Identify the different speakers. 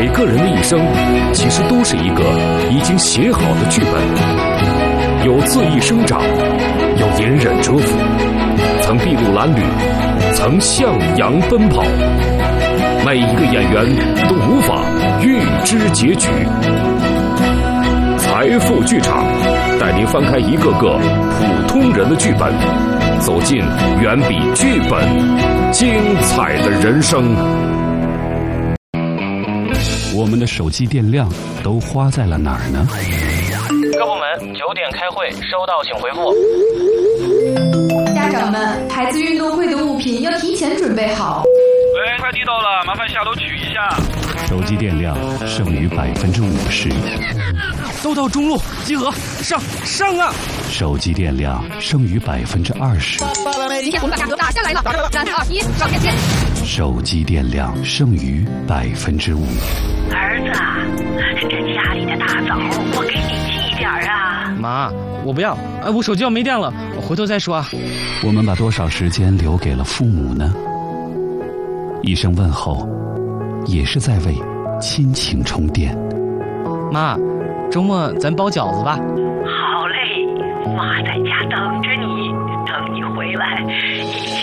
Speaker 1: 个人的一生，其实都是一个已经写好的剧本，有恣意生长，有隐忍蛰伏，曾筚路蓝缕，曾向阳奔跑。每一个演员都无法预知结局。财富剧场带您翻开一个个普通人的剧本，走进远比剧本精彩的人生。
Speaker 2: 我们的手机电量都花在了哪儿呢？
Speaker 3: 各部门9点开会，收到请回复。
Speaker 4: 家长们，孩子运动会的物品要提前准备好。
Speaker 5: 喂，快递到了，麻烦下楼取一下。
Speaker 2: 手机电量剩余50%。
Speaker 6: 都到中路集合，上啊！
Speaker 2: 手机电量剩余20%。
Speaker 7: 今天我们把价格打下来了，3、2、1，上线。
Speaker 2: 手机电量剩余5%。
Speaker 8: 儿子，这家里的大枣我给你寄点啊。
Speaker 6: 妈，我不要，我手机要没电了，我回头再说啊。
Speaker 2: 我们把多少时间留给了父母呢？一声问候，也是在为亲情充电。
Speaker 6: 妈，周末咱包饺子吧。
Speaker 8: 好嘞，妈在家等着你，等你回来。